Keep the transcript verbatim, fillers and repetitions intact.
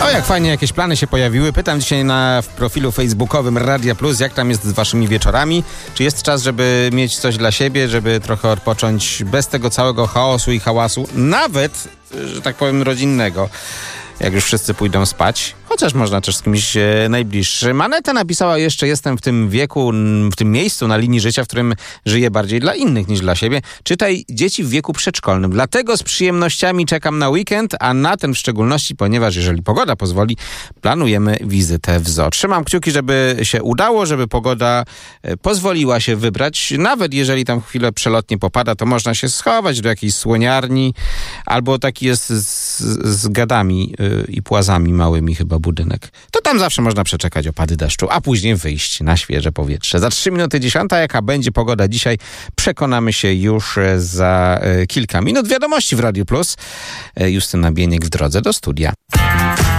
O, jak fajnie jakieś plany się pojawiły. Pytam dzisiaj na w profilu facebookowym Radia Plus, jak tam jest z waszymi wieczorami. Czy jest czas, żeby mieć coś dla siebie, żeby trochę odpocząć bez tego całego chaosu i hałasu, nawet, że tak powiem, rodzinnego, jak już wszyscy pójdą spać, chociaż można też z kimś e, najbliższym. Aneta napisała jeszcze, jestem w tym wieku, w tym miejscu na linii życia, w którym żyję bardziej dla innych niż dla siebie. Czytaj, dzieci w wieku przedszkolnym. Dlatego z przyjemnościami czekam na weekend, a na ten w szczególności, ponieważ jeżeli pogoda pozwoli, planujemy wizytę w zoo. Trzymam kciuki, żeby się udało, żeby pogoda e, pozwoliła się wybrać. Nawet jeżeli tam chwilę przelotnie popada, to można się schować do jakiejś słoniarni, albo taki jest z, z gadami e, i płazami małymi chyba budynek. To tam zawsze można przeczekać opady deszczu, a później wyjść na świeże powietrze. Za trzy minuty dziesiąta, jaka będzie pogoda dzisiaj, przekonamy się już za e, kilka minut. Wiadomości w Radiu Plus. E, Justyna Bieniek w drodze do studia.